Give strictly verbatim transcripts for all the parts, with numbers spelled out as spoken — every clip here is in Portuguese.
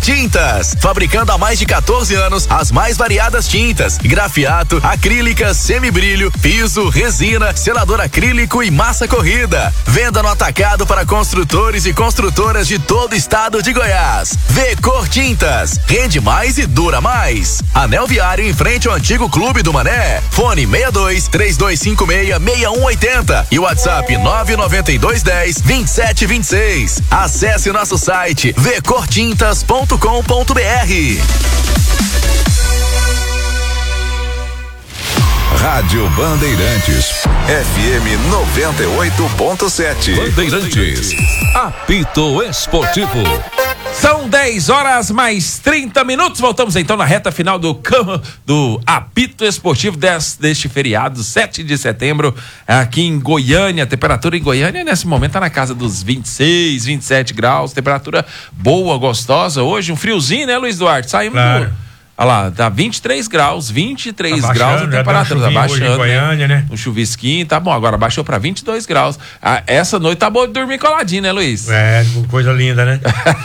Tintas, fabricando há mais de quatorze anos as mais variadas tintas, grafiato, acrílicas, semibrilho, piso, resina, selador acrílico e massa corrida. Venda no atacado para construtores e construtoras de todo o estado de Goiás. Vecor Tintas, rende mais e dura mais. Anel Viário em frente ao antigo Clube do Mané. Fone seis dois, três dois cinco seis, seis um oito zero e WhatsApp nove nove dois um zero, dois sete dois seis. Acesse o nosso site vecor tintas ponto com ponto br. Rádio Bandeirantes, F M noventa e oito ponto sete. Bandeirantes, apito esportivo. São dez horas mais trinta minutos. Voltamos então na reta final do, do apito esportivo deste, deste feriado, sete de setembro, aqui em Goiânia. A temperatura em Goiânia nesse momento está na casa dos vinte e seis, vinte e sete graus. Temperatura boa, gostosa. Hoje um friozinho, né, Luiz Duarte? Saímos claro. do... Olha lá, tá vinte e três graus, vinte e três tá graus a temperatura, tá baixando, Goiânia, né? Um chuvisquinho, tá bom, agora baixou pra vinte e dois graus. Ah, essa noite tá bom de dormir coladinho, né, Luiz? É, coisa linda, né?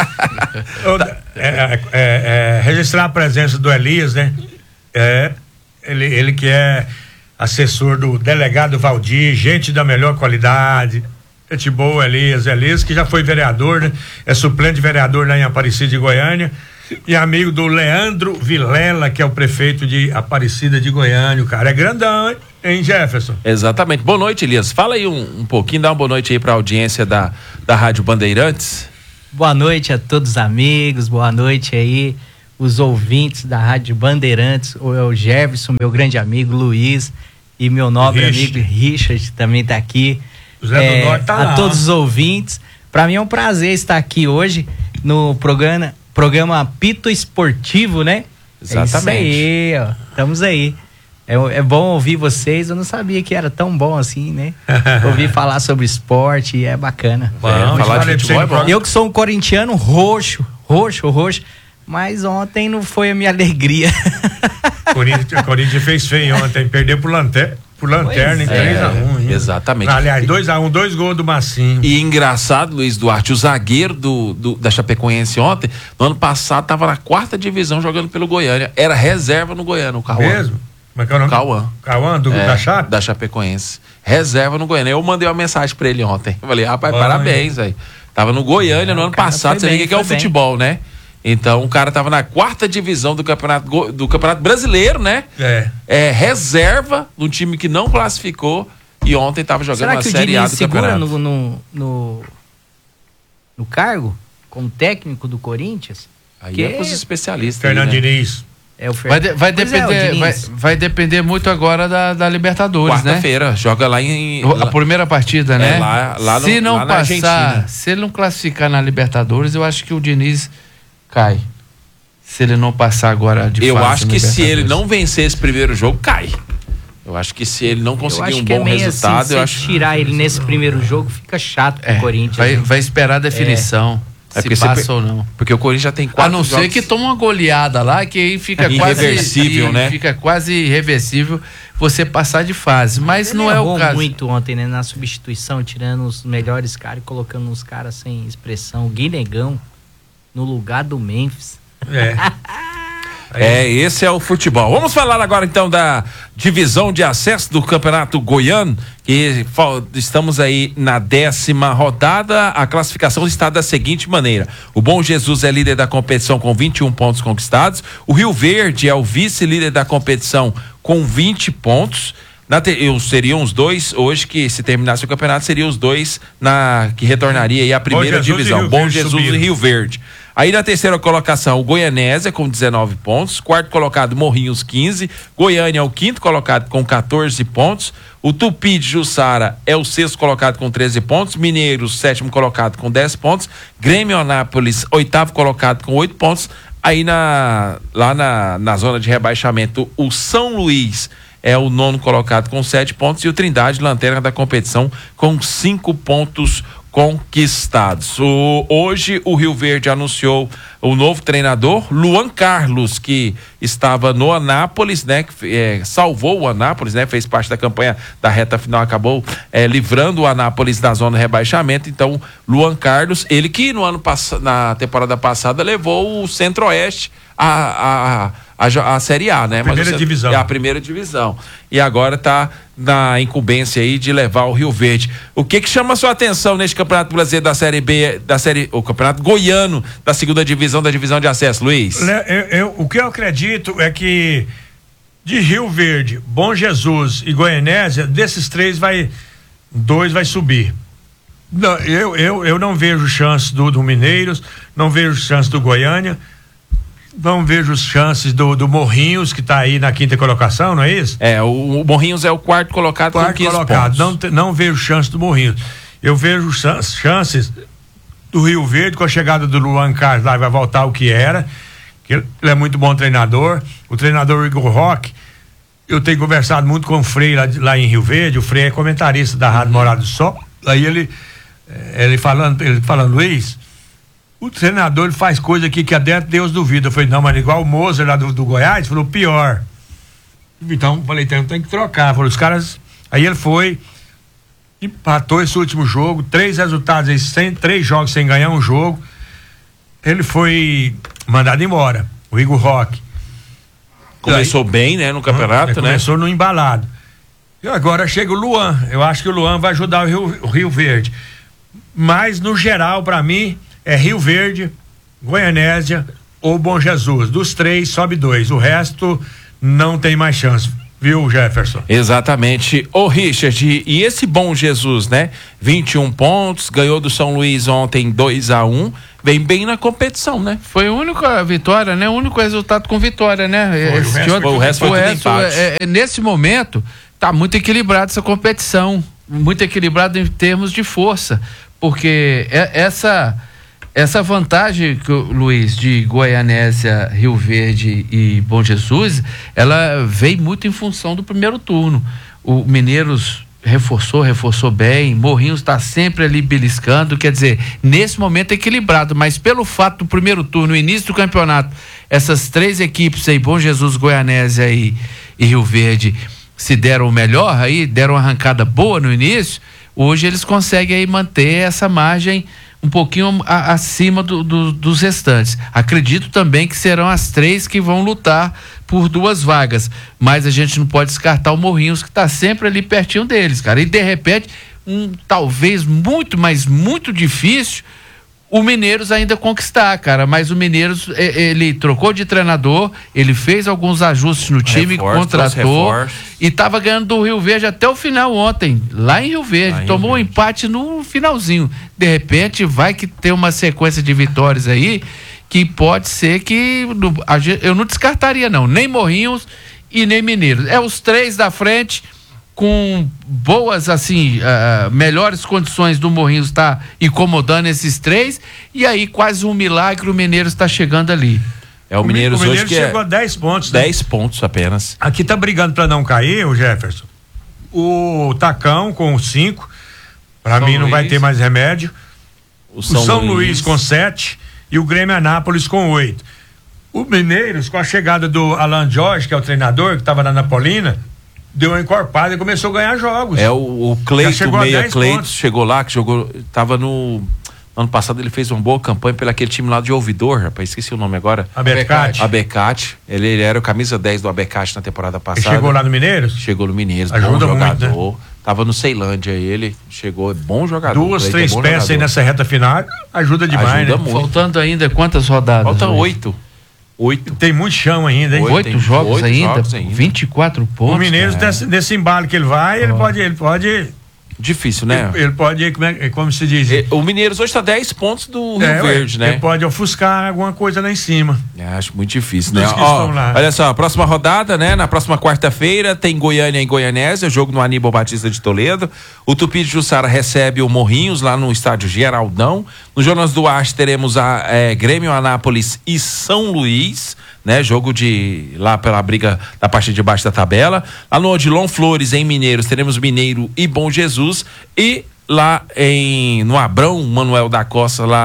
é, é, é, é, registrar a presença do Elias, né? É, ele, ele que é assessor do delegado Valdir, gente da melhor qualidade. Gente boa, Elias, Elias que já foi vereador, né? É suplente vereador lá em Aparecida de Goiânia. E amigo do Leandro Vilela, que é o prefeito de Aparecida de Goiânia. O cara é grandão, hein, Jefferson? Exatamente. Boa noite, Elias. Fala aí um, um pouquinho, dá uma boa noite aí pra audiência da, da Rádio Bandeirantes. Boa noite a todos os amigos, boa noite aí, os ouvintes da Rádio Bandeirantes, o Jefferson, meu grande amigo, Luiz, e meu nobre Richard. amigo Richard também tá aqui. José é, do Norte tá a lá. todos os ouvintes. Para mim é um prazer estar aqui hoje no programa Programa Apito Esportivo, né? Exatamente. É isso aí, ó. Estamos aí. É, é bom ouvir vocês. Eu não sabia que era tão bom assim, né? Ouvir falar sobre esporte e é bacana. Bom, é, falar de futebol é bom. Eu que sou um corintiano roxo, roxo, roxo, mas ontem não foi a minha alegria. Corinthians, Corinthians fez feio ontem, perdeu pro Lanterna. Por lanterna em três a um. Exatamente. Aliás, dois a um, dois gols do Massinho. E engraçado, Luiz Duarte, o zagueiro do, do, da Chapecoense ontem, no ano passado, estava na quarta divisão jogando pelo Goiânia. Era reserva no Goiânia, o Cauã. Mesmo? Como é que é o nome? Cauã. Cauã, do, é, da Chape? Da Chapecoense. Reserva no Goiânia. Eu mandei uma mensagem pra ele ontem. Eu falei, rapaz, Boa, parabéns, velho. Tava no Goiânia é, no ano passado. Você vê que é o futebol, né? Então o cara tava na quarta divisão do campeonato, do campeonato brasileiro, né? É. É reserva do time que não classificou e ontem tava jogando Será uma que Série A do segura campeonato. No, no, no, no cargo como técnico do Corinthians? Aí que é pros especialistas. Fernando aí, né? Diniz. É o Fer... Vai, de, vai, Pois depender, é, o vai, Diniz. vai depender muito agora da, da Libertadores, né? Quarta-feira, joga lá em... A primeira partida, né? É, lá, lá no, se não lá na passar, Argentina. se ele não classificar na Libertadores, eu acho que o Diniz cai. Se ele não passar agora de Eu fase acho que no se ele Libertadores. não vencer esse primeiro jogo, cai. Eu acho que se ele não Eu conseguir acho um que bom é meio resultado, assim, eu se acho... tirar ele nesse primeiro jogo, fica chato pro É, Corinthians. vai, né? vai esperar a definição. É se porque você passa pe- ou não. Porque o Corinthians já tem A quatro não jogos... ser que toma uma goleada lá, que aí fica quase Irreversível, né? Fica quase irreversível você passar de fase. Mas Ele não é errou o caso. muito ontem, né? Na substituição, tirando os melhores caras e colocando uns caras sem expressão. O Guinegão no lugar do Memphis. É. É, esse é o futebol. Vamos falar agora então da divisão de acesso do Campeonato Goiano, que estamos aí na décima rodada. A classificação está da seguinte maneira: o Bom Jesus é líder da competição com vinte e um pontos conquistados, o Rio Verde é o vice-líder da competição com vinte pontos. Na te, eu, seriam os dois hoje que, se terminasse o campeonato, seriam os dois na, que retornaria aí a primeira Bom Jesus divisão. e Bom Verde Jesus subiram. e Rio Verde. Aí na terceira colocação, o Goianésia com dezenove pontos, quarto colocado Morrinhos quinze, Goiânia é o quinto colocado com quatorze pontos, o Tupi de Jussara é o sexto colocado com treze pontos, Mineiros sétimo colocado com dez pontos, Grêmio Anápolis oitavo colocado com oito pontos. Aí na, lá na, na zona de rebaixamento, o São Luís é o nono colocado com sete pontos e o Trindade, lanterna da competição, com cinco pontos conquistados. O, hoje o Rio Verde anunciou o novo treinador, Luan Carlos, que estava no Anápolis, né? Que é, salvou o Anápolis, né? Fez parte da campanha da reta final, acabou é, livrando o Anápolis da zona de rebaixamento. Então, Luan Carlos, ele que no ano passado, na temporada passada, levou o Centro-Oeste a, a, a, a Série A, né? Primeira Mas, divisão. É a primeira divisão. E agora está na incumbência aí de levar o Rio Verde. O que que chama a sua atenção neste Campeonato Brasileiro da Série B, da série, o Campeonato Goiano da segunda divisão, da divisão de acesso, Luiz? Eu, eu, o que eu acredito é que de Rio Verde, Bom Jesus e Goianésia, desses três vai, dois vai subir. Não, eu, eu, eu não vejo chance do, do Mineiros, não vejo chance do Goiânia, não vejo chances do, do Morrinhos, que está aí na quinta colocação, não é isso? É, o, o Morrinhos é o quarto colocado quarto com quinze colocado. pontos. Não, não vejo chance do Morrinhos. Eu vejo chances do Rio Verde, com a chegada do Luan Carlos lá, vai voltar ao que era, que ele é muito bom treinador. O treinador Igor Roque, eu tenho conversado muito com o Frei lá, lá em Rio Verde. O Frei é comentarista da Rádio Morada do Sol. Aí ele, ele falando, ele falando, Luiz, o treinador ele faz coisa aqui que adentro Deus duvida. Eu falei, não, mas igual o Moser lá do, do Goiás, falou, pior. Então, falei, então tem que trocar. Falou, os caras. Aí ele foi, empatou esse último jogo, três resultados aí, sem, três jogos sem ganhar um jogo. Ele foi mandado embora, o Igor Roque. Começou aí, bem, né, no campeonato, é, né? Começou no embalado. E agora chega o Luan. Eu acho que o Luan vai ajudar o Rio, o Rio Verde. Mas, no geral, para mim, é Rio Verde, Goianésia ou Bom Jesus. Dos três, sobe dois. O resto não tem mais chance. Viu, Jefferson? Exatamente. Ô, Richard, e esse Bom Jesus, né? vinte e um pontos, ganhou do São Luís ontem dois a um, vem bem na competição, né? Foi a única vitória, né? O único resultado com vitória, né? Foi, Esse o resto, outro, foi, o resto foi o tudo resto empate. é, é, nesse momento, tá muito equilibrado essa competição. Muito equilibrado em termos de força. Porque é, essa... Essa vantagem, Luiz, de Goianésia, Rio Verde e Bom Jesus, ela veio muito em função do primeiro turno. O Mineiros reforçou, reforçou bem, Morrinhos está sempre ali beliscando, quer dizer, nesse momento é equilibrado, mas pelo fato do primeiro turno, início do campeonato, essas três equipes aí, Bom Jesus, Goianésia e, e Rio Verde, se deram o melhor aí, deram uma arrancada boa no início, hoje eles conseguem aí manter essa margem um pouquinho a, acima do, do, dos restantes. Acredito também que serão as três que vão lutar por duas vagas, mas a gente não pode descartar o Morrinhos, que está sempre ali pertinho deles, cara, e de repente, um talvez muito, mas muito difícil o Mineiros ainda conquistar, cara, mas o Mineiros, ele trocou de treinador, ele fez alguns ajustes no time, reforço, contratou e estava ganhando do Rio Verde até o final ontem, lá em Rio Verde, lá tomou um empate no finalzinho, de repente vai que ter uma sequência de vitórias aí, que pode ser que, eu não descartaria não, nem Morrinhos e nem Mineiros, é os três da frente, com boas, assim, uh, melhores condições do Morrinhos estar tá incomodando esses três, e aí quase um milagre o Mineiros está chegando ali. É o, o Mineiros, o Mineiros hoje que chegou é a dez pontos. Né? dez pontos apenas. Aqui tá brigando para não cair, o Jefferson. O Tacão com cinco, para mim não Luís. Vai ter mais remédio. O São, o São Luís. Luís com sete e o Grêmio Anápolis com oito. O Mineiros, com a chegada do Alan Jorge, que é o treinador, que estava na Napolina, deu uma encorpada e começou a ganhar jogos. É, o, o Cleito, meia Cleito, chegou lá, que jogou, tava no... Ano passado ele fez uma boa campanha pelo aquele time lá de Ouvidor, rapaz, esqueci o nome agora. Abecate. Abecate. Ele, ele era o camisa dez do Abecate na temporada passada. Ele chegou lá no Mineiros? Chegou no Mineiros, ajuda bom muito, jogador. Né? Tava no Ceilândia, ele chegou, bom jogador. Duas, Cleito, três é peças jogador. aí nessa reta final, ajuda demais, ajuda né? muito. Faltando ainda quantas rodadas? Falta oito. Oito. Tem muito chão ainda, hein? Oito, oito jogos, oito ainda, jogos ainda, vinte e quatro pontos. O Mineiros, desse, desse embalo que ele vai, oh. ele pode, ele pode... Difícil, né? Ele, ele pode, como, é, como se diz... E, o Mineiros hoje está dez pontos do Rio é, Verde, né? Ele pode ofuscar alguma coisa lá em cima. É, acho muito difícil, né? Ó, olha só, próxima rodada, né? Na próxima quarta-feira tem Goiânia e Goianésia, jogo no Aníbal Batista de Toledo. O Tupi de Jussara recebe o Morrinhos lá no estádio Geraldão. No Jonas Duarte teremos a é, Grêmio Anápolis e São Luís, né? Jogo de lá pela briga da parte de baixo da tabela. Lá no Odilon Flores, em Mineiros, teremos Mineiro e Bom Jesus. E lá em no Abrão, Manuel da Costa, lá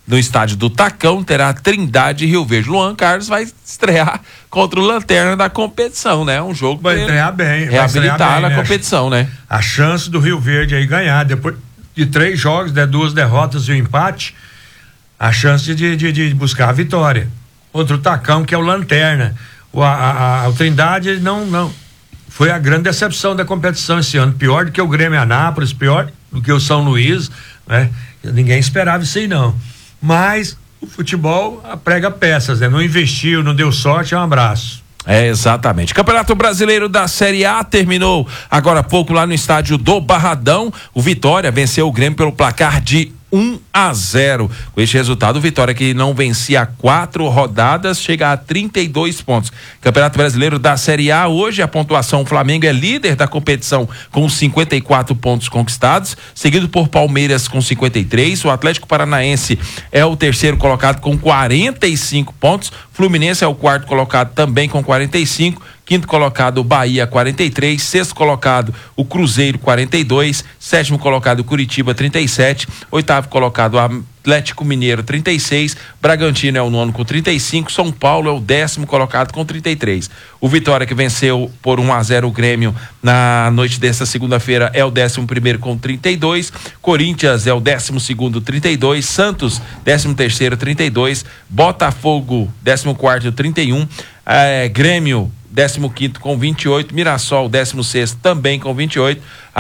no estádio do Tacão, terá Trindade e Rio Verde. Luan Carlos vai estrear contra o Lanterna da competição, né? Um jogo vai estrear bem, reabilitar vai estrear bem, na né? competição, né? A chance do Rio Verde aí ganhar, depois de três jogos, né, duas derrotas e um empate, a chance de, de, de buscar a vitória. Outro Tacão, que é o Lanterna. O, a, a, a, o Trindade não, não. Foi a grande decepção da competição esse ano. Pior do que o Grêmio Anápolis, pior do que o São Luís, né? Ninguém esperava isso aí, não. Mas o futebol prega peças, né? Não investiu, não deu sorte, é um abraço. É, exatamente. Campeonato Brasileiro da Série A terminou agora há pouco lá no estádio do Barradão. O Vitória venceu o Grêmio pelo placar de um a zero. Com este resultado, o Vitória, que não vencia quatro rodadas, chega a trinta e dois pontos. Campeonato Brasileiro da Série A, hoje a pontuação, o Flamengo é líder da competição com cinquenta e quatro pontos conquistados, seguido por Palmeiras com cinquenta e três. O Atlético Paranaense é o terceiro colocado com quarenta e cinco pontos. Fluminense é o quarto colocado também com quarenta e cinco. Quinto colocado, o Bahia, quarenta e três. Sexto colocado, o Cruzeiro, quarenta e dois. Sétimo colocado, o Curitiba, trinta e sete. Oitavo colocado, o Atlético Mineiro, trinta e seis. Bragantino é o nono com trinta e cinco. São Paulo é o décimo colocado com trinta e três. O Vitória, que venceu por um a zero o Grêmio na noite desta segunda-feira, é o décimo primeiro com trinta e dois. Corinthians é o décimo segundo, trinta e dois. Santos, décimo terceiro, trinta e dois. Botafogo, décimo quarto, trinta e um. É, Grêmio, décimo quinto com vinte e oito, Mirassol, décimo sexto também com vinte e oito.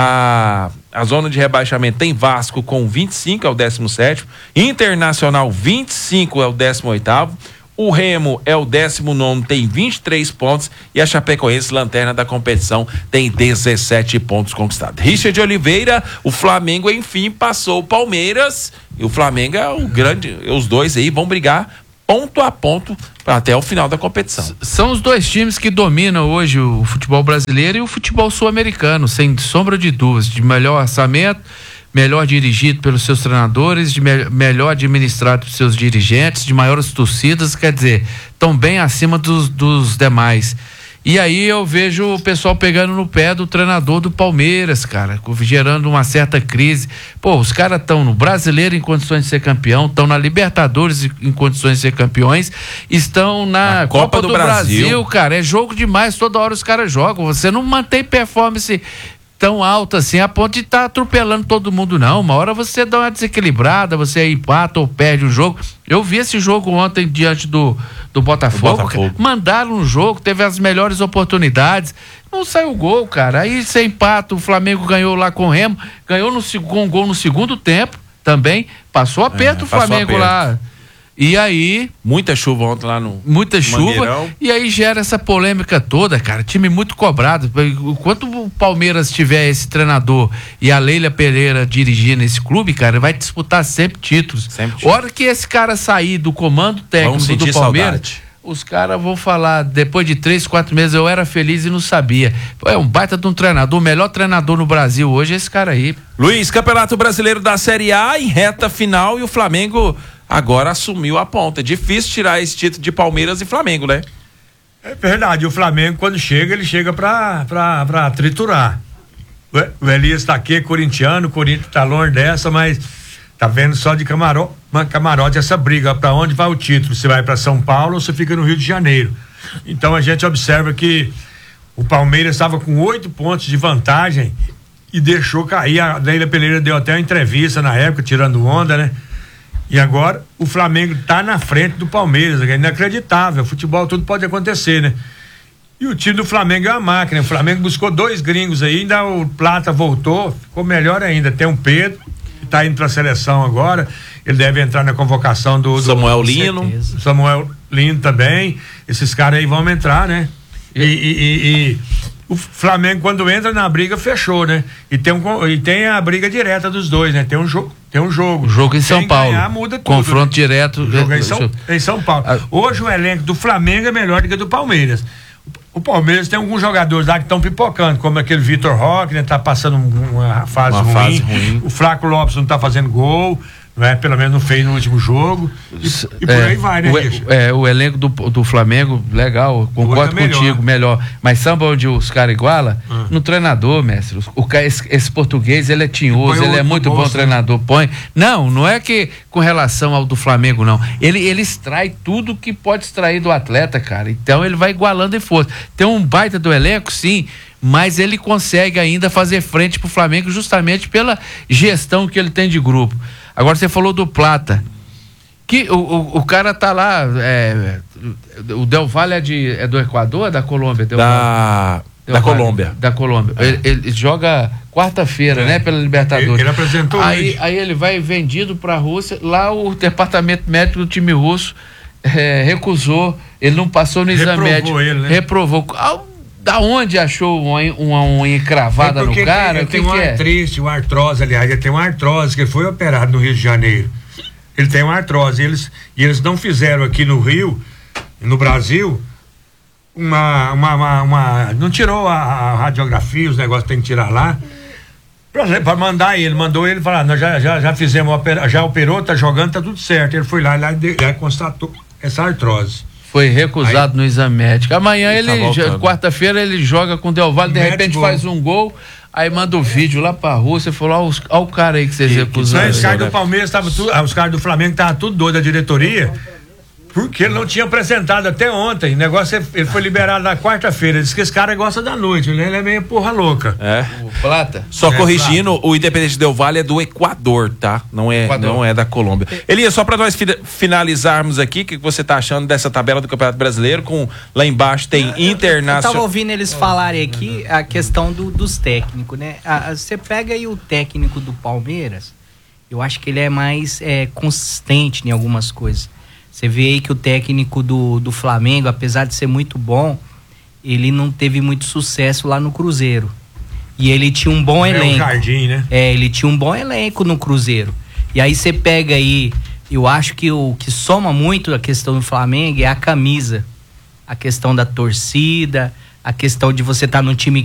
A, a zona de rebaixamento tem Vasco com vinte e cinco, é o décimo sétimo. Internacional, vinte e cinco, é o décimo oitavo. O Remo é o décimo nono, tem vinte e três pontos. E a Chapecoense, lanterna da competição, tem dezessete pontos conquistados. Richard Oliveira, o Flamengo enfim passou o Palmeiras. E o Flamengo é o grande, os dois aí vão brigar ponto a ponto até o final da competição. S- são os dois times que dominam hoje o futebol brasileiro e o futebol sul-americano, sem sombra de dúvidas, de melhor orçamento, melhor dirigido pelos seus treinadores, de me- melhor administrado pelos seus dirigentes, de maiores torcidas, quer dizer, estão bem acima dos, dos demais. E aí eu vejo o pessoal pegando no pé do treinador do Palmeiras, cara, gerando uma certa crise. Pô, os caras estão no Brasileiro em condições de ser campeão, estão na Libertadores em condições de ser campeões, estão na, na Copa, Copa do, do Brasil. Brasil, cara, é jogo demais, toda hora os caras jogam, você não mantém performance tão alta assim, a ponto de estar tá atropelando todo mundo, não. Uma hora você dá uma desequilibrada, você empata ou perde o jogo. Eu vi esse jogo ontem diante do, do Botafogo, Botafogo. Mandaram um jogo, teve as melhores oportunidades, não saiu gol, cara. Aí você empata, o Flamengo ganhou lá com o Remo, ganhou no, com um gol no segundo tempo também, passou aperto é, o Flamengo aperto. lá. E aí... Muita chuva ontem lá no... Muita chuva. Mangueirão. E aí gera essa polêmica toda, cara. Time muito cobrado. Enquanto o Palmeiras tiver esse treinador e a Leila Pereira dirigindo esse clube, cara, vai disputar sempre títulos. Sempre títulos. Hora que esse cara sair do comando técnico do Palmeiras... Saudade. Os caras vão falar, depois de três, quatro meses, eu era feliz e não sabia. É um baita de um treinador, o melhor treinador no Brasil hoje é esse cara aí. Luiz, Campeonato Brasileiro da Série A em reta final e o Flamengo agora assumiu a ponta. É difícil tirar esse título de Palmeiras e Flamengo, né? É verdade, o Flamengo quando chega, ele chega pra, pra, pra triturar. O Elias tá aqui, corintiano, o Corinthians tá longe dessa, mas tá vendo só de camarote, camarote essa briga, para onde vai o título, se vai para São Paulo ou se fica no Rio de Janeiro. Então a gente observa que o Palmeiras estava com oito pontos de vantagem e deixou cair, a Leila Pereira deu até uma entrevista na época, tirando onda, né? E agora o Flamengo tá na frente do Palmeiras, é inacreditável, futebol tudo pode acontecer, né? E o time do Flamengo é uma máquina, o Flamengo buscou dois gringos aí, ainda o Plata voltou, ficou melhor ainda, tem um Pedro, está indo para a seleção agora, ele deve entrar na convocação do, do Samuel Lino, Samuel Lino também, esses caras aí vão entrar, né? E, e, e, e o Flamengo quando entra na briga fechou, né? E tem, um, e tem a briga direta dos dois, né? Tem um jogo, tem um jogo. O jogo em São Paulo. Ganhar, muda tudo, confronto né? direto. O jogo é em São, em São Paulo. Hoje o elenco do Flamengo é melhor do que o do Palmeiras. O Palmeiras tem alguns jogadores lá que estão pipocando, como aquele Vitor Roque, né? Tá passando uma fase, uma ruim. fase ruim. O Flaco Lopes não tá fazendo gol, não é? Pelo menos não fez no último jogo. E, e por é, aí vai, né, o, é, o elenco do, do Flamengo, legal, concordo melhor. contigo, melhor. Mas sabe onde os caras igualam? Hum. No treinador, mestre. O, o, esse, esse português, ele é tinhoso, ele é muito bom bolso, treinador. Põe. Não, não é que com relação ao do Flamengo, não. Ele, ele extrai tudo que pode extrair do atleta, cara. Então ele vai igualando em força. Tem um baita do elenco, sim, mas ele consegue ainda fazer frente pro Flamengo justamente pela gestão que ele tem de grupo. Agora você falou do Plata, que o, o, o cara tá lá, é, o Del Valle é, de, é do Equador ou é da Colômbia? Del Da, Del da Valle, Colômbia. Da Colômbia. É. Ele, ele joga quarta-feira, é. né, pela Libertadores. Ele, ele apresentou aí, hoje. aí ele vai vendido pra Rússia, lá o departamento médico do time russo é, recusou, ele não passou no exame Reprovou médico. ele, né? Reprovou. Ah, da onde achou uma, uma unha encravada é no cara? Ele o que tem um que é? artrite, uma artrose, aliás, ele tem uma artrose que ele foi operado no Rio de Janeiro. Ele tem uma artrose, eles, e eles não fizeram aqui no Rio, no Brasil, uma, uma, uma, uma não tirou a, a radiografia, os negócios tem que tirar lá, para mandar ele, mandou ele falar, nós já, já, já fizemos, já operou, tá jogando, tá tudo certo. Ele foi lá e lá, lá constatou essa artrose. Foi recusado aí, no exame médico. Amanhã ele, tá quarta-feira, ele joga com o Del Valle, de repente gol. faz um gol, aí manda o vídeo lá pra Rússia e falou: olha o cara aí que vocês recusaram. Os caras do Palmeiras estavam tudo, os caras do Flamengo estavam tudo doido, a diretoria, porque ele não tinha apresentado até ontem. O negócio, ele foi liberado na quarta-feira. Ele disse que esse cara gosta da noite, né? Ele é meio porra louca. É. O Plata? Só É, corrigindo, claro. O Independente Del Valle é do Equador, tá? Não é, Equador. não é da Colômbia. Elias, só pra nós fi- finalizarmos aqui, o que você tá achando dessa tabela do Campeonato Brasileiro? Com lá embaixo tem Internacional. Eu tava ouvindo eles falarem aqui a questão do, dos técnicos, né? A, a, você pega aí o técnico do Palmeiras, eu acho que ele é mais é, consistente em algumas coisas. Você vê aí que o técnico do, do Flamengo, apesar de ser muito bom, ele não teve muito sucesso lá no Cruzeiro. E ele tinha um bom É elenco. o Jardim, né? É, ele tinha um bom elenco no Cruzeiro. E aí você pega aí, eu acho que o que soma muito a questão do Flamengo é a camisa. A questão da torcida, a questão de você estar tá no time